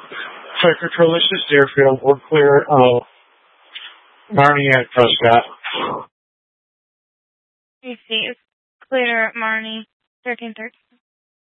Flight Control, this is Deerfield. We're clear. Marnie at Prescott. You see, it's clear, Marnie. 1313.